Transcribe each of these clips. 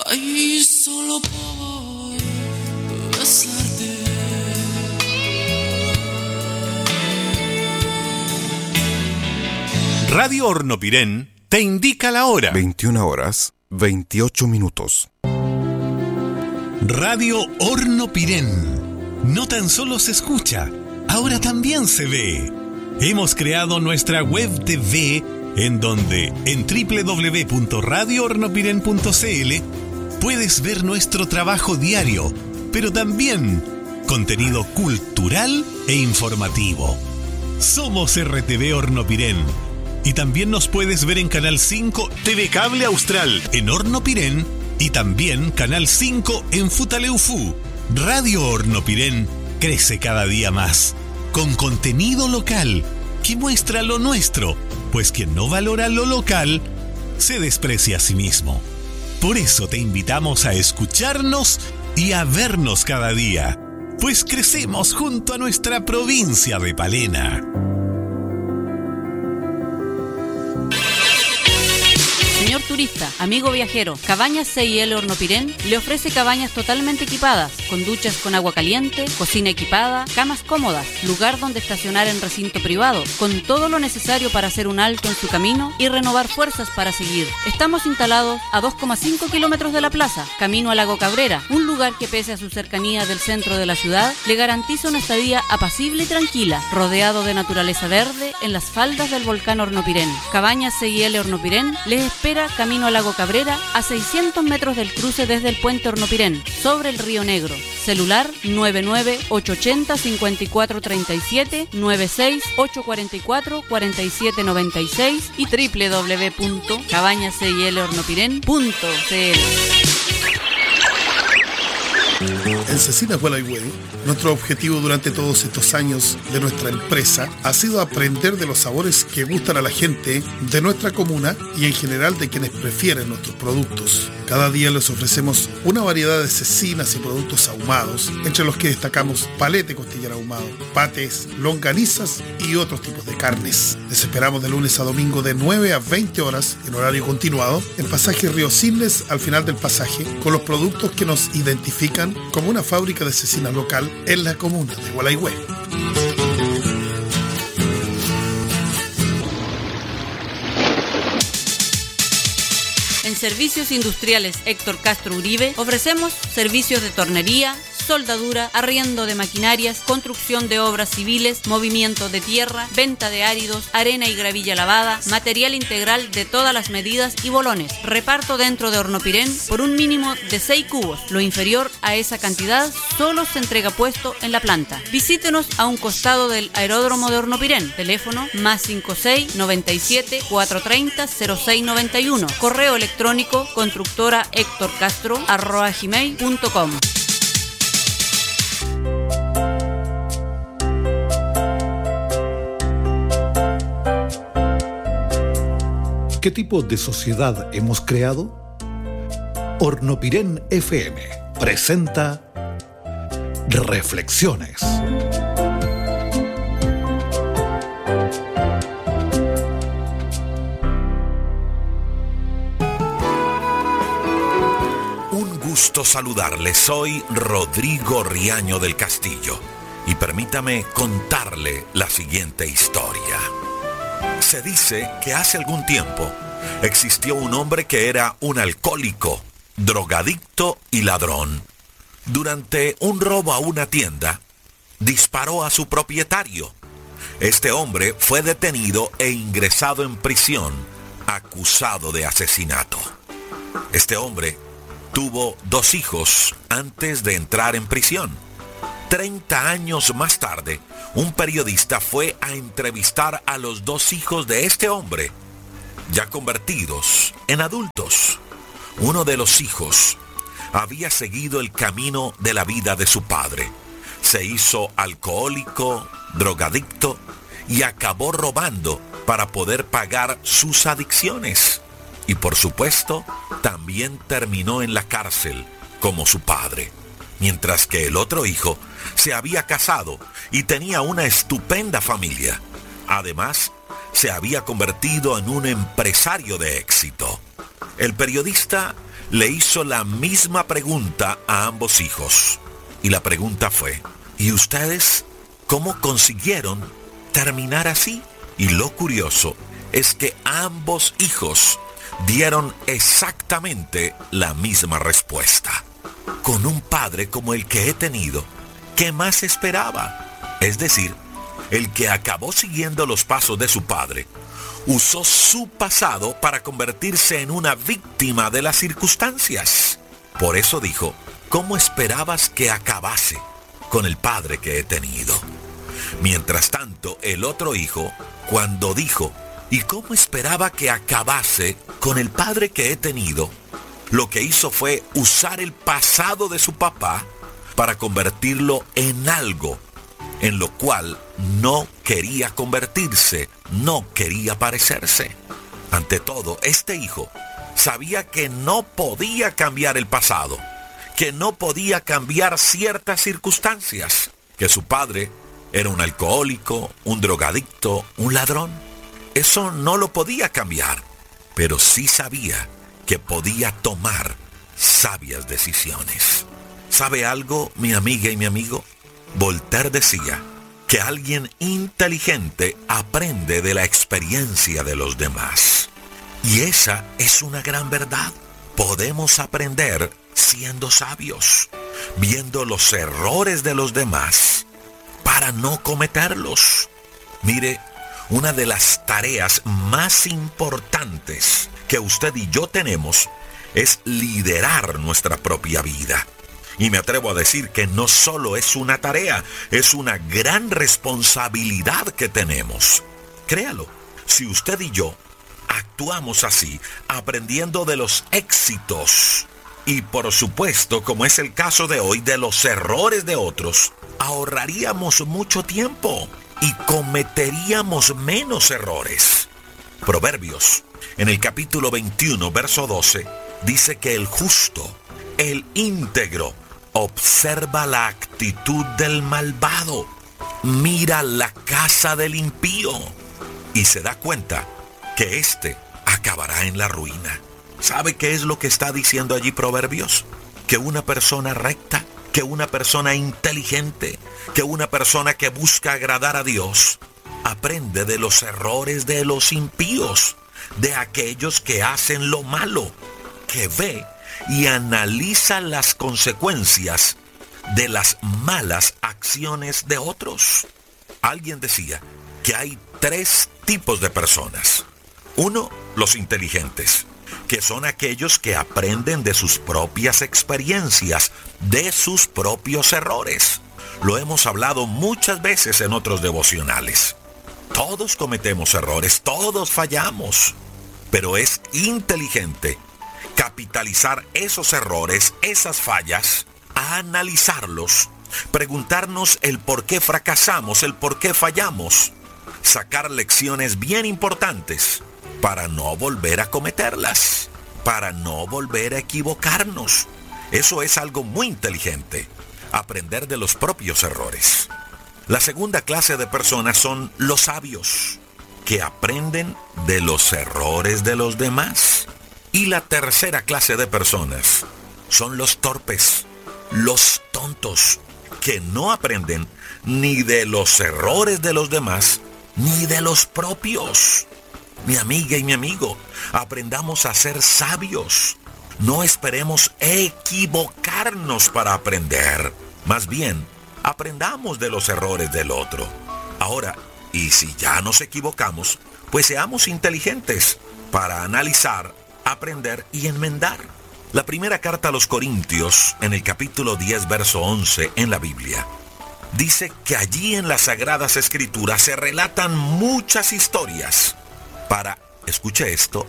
Ay, solo por besarte. Radio Hornopirén te indica la hora. 21:28. Radio Hornopirén. No tan solo se escucha, ahora también se ve. Hemos creado nuestra web TV en donde en www.radiohornopirén.cl puedes ver nuestro trabajo diario, pero también contenido cultural e informativo. Somos RTV Hornopirén. Y también nos puedes ver en Canal 5 TV Cable Austral en Hornopirén y también Canal 5 en Futaleufú. Radio Hornopirén crece cada día más, con contenido local que muestra lo nuestro, pues quien no valora lo local se desprecia a sí mismo. Por eso te invitamos a escucharnos y a vernos cada día, pues crecemos junto a nuestra provincia de Palena. Señor turista, amigo viajero, Cabañas C&L Hornopirén le ofrece cabañas totalmente equipadas, con duchas con agua caliente, cocina equipada, camas cómodas, lugar donde estacionar en recinto privado, con todo lo necesario para hacer un alto en su camino y renovar fuerzas para seguir. Estamos instalados a 2,5 kilómetros de la plaza, camino a Lago Cabrera, un lugar que pese a su cercanía del centro de la ciudad, le garantiza una estadía apacible y tranquila, rodeado de naturaleza verde en las faldas del volcán Hornopirén. Cabañas C&L Hornopirén les espera camino a Lago Cabrera, a 600 metros del cruce desde el puente Hornopirén, sobre el Río Negro. Celular 99880-5437, 96-844-4796 y www.cabañascilhornopirén.cl. En Cecinas Gualeguay, nuestro objetivo durante todos estos años de nuestra empresa ha sido aprender de los sabores que gustan a la gente de nuestra comuna y en general de quienes prefieren nuestros productos. Cada día les ofrecemos una variedad de cecinas y productos ahumados, entre los que destacamos palete costillar ahumado, pates, longanizas y otros tipos de carnes. Les esperamos de lunes a domingo de 9 a 20 horas en horario continuado en pasaje Río Cisnes, al final del pasaje, con los productos que nos identifican como una fábrica de cecina local en la comuna de Gualeguay. En Servicios Industriales Héctor Castro Uribe ofrecemos servicios de tornería, soldadura, arriendo de maquinarias, construcción de obras civiles, movimiento de tierra, venta de áridos, arena y gravilla lavada, material integral de todas las medidas y bolones. Reparto dentro de Hornopirén por un mínimo de 6 cubos. Lo inferior a esa cantidad solo se entrega puesto en la planta. Visítenos a un costado del aeródromo de Hornopirén. Teléfono +56 97 430 0691. Correo electrónico constructorahectorcastro@gmail.com. ¿Qué tipo de sociedad hemos creado? Hornopirén FM presenta Reflexiones. Un gusto saludarle, soy Rodrigo Riaño del Castillo y permítame contarle la siguiente historia. Se dice que hace algún tiempo existió un hombre que era un alcohólico, drogadicto y ladrón. Durante un robo a una tienda, disparó a su propietario. Este hombre fue detenido e ingresado en prisión, acusado de asesinato. Este hombre tuvo 2 hijos antes de entrar en prisión. 30 años más tarde, un periodista fue a entrevistar a los 2 hijos de este hombre, ya convertidos en adultos. Uno de los hijos había seguido el camino de la vida de su padre. Se hizo alcohólico, drogadicto y acabó robando para poder pagar sus adicciones. Y por supuesto, también terminó en la cárcel como su padre. Mientras que el otro hijo se había casado y tenía una estupenda familia. Además, se había convertido en un empresario de éxito. El periodista le hizo la misma pregunta a ambos hijos. Y la pregunta fue: ¿y ustedes cómo consiguieron terminar así? Y lo curioso es que ambos hijos dieron exactamente la misma respuesta. Con un padre como el que he tenido, ¿qué más esperaba? Es decir, el que acabó siguiendo los pasos de su padre, usó su pasado para convertirse en una víctima de las circunstancias. Por eso dijo: ¿cómo esperabas que acabase con el padre que he tenido? Mientras tanto, el otro hijo, cuando dijo: ¿y cómo esperaba que acabase con el padre que he tenido?, lo que hizo fue usar el pasado de su papá para convertirlo en algo en lo cual no quería convertirse, no quería parecerse. Ante todo, este hijo sabía que no podía cambiar el pasado, que no podía cambiar ciertas circunstancias, que su padre era un alcohólico, un drogadicto, un ladrón. Eso no lo podía cambiar, pero sí sabía que podía tomar sabias decisiones. ¿Sabe algo, mi amiga y mi amigo? Voltaire decía que alguien inteligente aprende de la experiencia de los demás. Y esa es una gran verdad. Podemos aprender siendo sabios, viendo los errores de los demás para no cometerlos. Mire, una de las tareas más importantes que usted y yo tenemos es liderar nuestra propia vida. Y me atrevo a decir que no solo es una tarea, es una gran responsabilidad que tenemos. Créalo, si usted y yo actuamos así, aprendiendo de los éxitos y, por supuesto, como es el caso de hoy, de los errores de otros, ahorraríamos mucho tiempo y cometeríamos menos errores. Proverbios, en el capítulo 21, verso 12, dice que el justo, el íntegro, observa la actitud del malvado, mira la casa del impío y se da cuenta que éste acabará en la ruina. ¿Sabe qué es lo que está diciendo allí Proverbios? Que una persona recta, que una persona inteligente, que una persona que busca agradar a Dios, aprende de los errores de los impíos, de aquellos que hacen lo malo, que ve y analiza las consecuencias de las malas acciones de otros. Alguien decía que hay 3 tipos de personas. 1, los inteligentes, que son aquellos que aprenden de sus propias experiencias, de sus propios errores. Lo hemos hablado muchas veces en otros devocionales. Todos cometemos errores, todos fallamos, pero es inteligente capitalizar esos errores, esas fallas, a analizarlos, preguntarnos el por qué fracasamos, el por qué fallamos, sacar lecciones bien importantes para no volver a cometerlas, para no volver a equivocarnos. Eso es algo muy inteligente, aprender de los propios errores. La segunda clase de personas son los sabios, que aprenden de los errores de los demás. Y la tercera clase de personas son los torpes, los tontos, que no aprenden ni de los errores de los demás, ni de los propios. Mi amiga y mi amigo, aprendamos a ser sabios. No esperemos equivocarnos para aprender. Más bien, aprendamos de los errores del otro. Ahora, y si ya nos equivocamos, pues seamos inteligentes para analizar, aprender y enmendar. La primera carta a los Corintios, en el capítulo 10, verso 11, en la Biblia, dice que allí en las Sagradas Escrituras se relatan muchas historias para, escuche esto,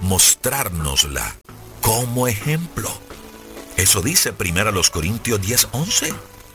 mostrárnosla como ejemplo. Eso dice 1 Corintios 10, 11,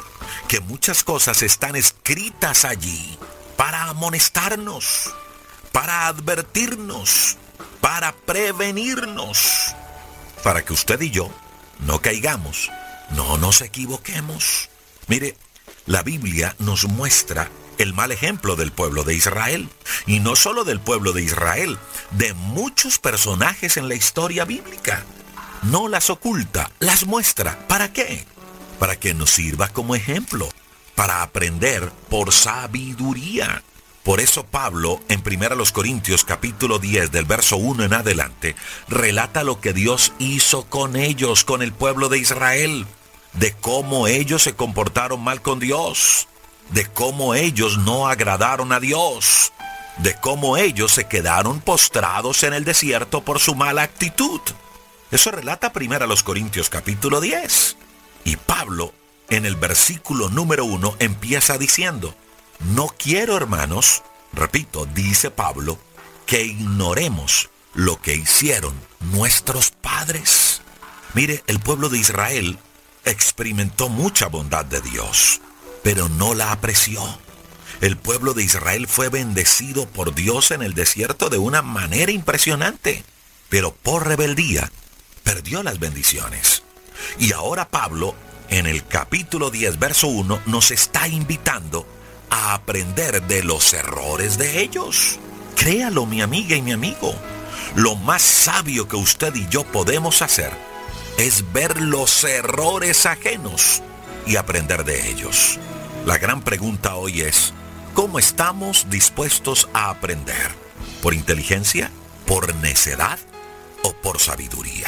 que muchas cosas están escritas allí para amonestarnos, para advertirnos, para prevenirnos, para que usted y yo no caigamos, no nos equivoquemos. Mire, la Biblia nos muestra el mal ejemplo del pueblo de Israel, y no solo del pueblo de Israel, de muchos personajes en la historia bíblica. no las oculta, las muestra. ¿Para qué? Para que nos sirva como ejemplo, para aprender por sabiduría. Por eso Pablo, en 1 Corintios capítulo 10, del verso 1 en adelante, relata lo que Dios hizo con ellos, con el pueblo de Israel, de cómo ellos se comportaron mal con Dios, de cómo ellos no agradaron a Dios, de cómo ellos se quedaron postrados en el desierto por su mala actitud. Eso relata 1 Corintios capítulo 10. Y Pablo, en el versículo número 1, empieza diciendo: no quiero, hermanos, repito, dice Pablo, que ignoremos lo que hicieron nuestros padres. Mire, el pueblo de Israel experimentó mucha bondad de Dios, pero no la apreció. El pueblo de Israel fue bendecido por Dios en el desierto de una manera impresionante, pero por rebeldía perdió las bendiciones. Y ahora Pablo, en el capítulo 10, verso 1, nos está invitando a aprender de los errores de ellos. Créalo, mi amiga y mi amigo. Lo más sabio que usted y yo podemos hacer es ver los errores ajenos y aprender de ellos. La gran pregunta hoy es: ¿cómo estamos dispuestos a aprender? ¿Por inteligencia? ¿Por necedad? ¿O por sabiduría?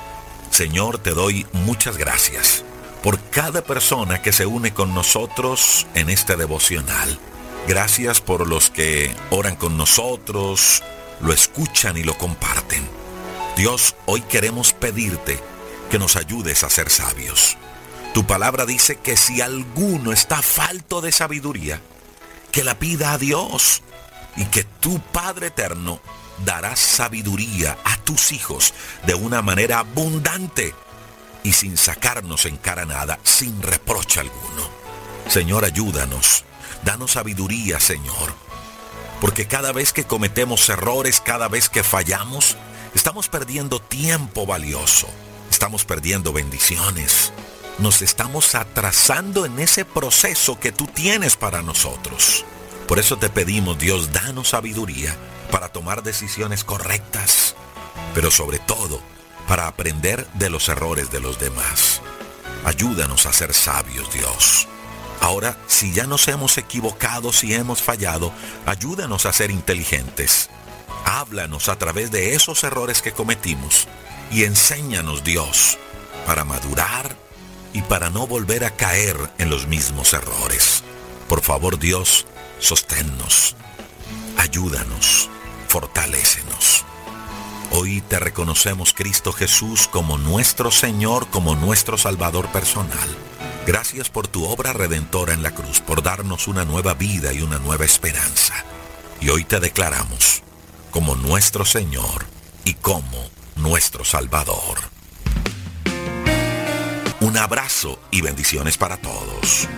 Señor, te doy muchas gracias por cada persona que se une con nosotros en este devocional. Gracias por los que oran con nosotros, lo escuchan y lo comparten. Dios, hoy queremos pedirte que nos ayudes a ser sabios. Tu palabra dice que si alguno está falto de sabiduría, que la pida a Dios, y que tu Padre eterno dará sabiduría a tus hijos de una manera abundante y sin sacarnos en cara nada, sin reproche alguno. Señor, ayúdanos, danos sabiduría, Señor, porque cada vez que cometemos errores, cada vez que fallamos, estamos perdiendo tiempo valioso, estamos perdiendo bendiciones, nos estamos atrasando en ese proceso que tú tienes para nosotros. Por eso te pedimos, Dios, danos sabiduría para tomar decisiones correctas, pero sobre todo, para aprender de los errores de los demás. Ayúdanos a ser sabios, Dios. Ahora, si ya nos hemos equivocado, si hemos fallado, ayúdanos a ser inteligentes. Háblanos a través de esos errores que cometimos y enséñanos, Dios, para madurar y para no volver a caer en los mismos errores. Por favor, Dios, sosténnos, ayúdanos, fortalécenos. Hoy te reconocemos, Cristo Jesús, como nuestro Señor, como nuestro Salvador personal. Gracias por tu obra redentora en la cruz, por darnos una nueva vida y una nueva esperanza. Y hoy te declaramos como nuestro Señor y como nuestro Salvador. Un abrazo y bendiciones para todos.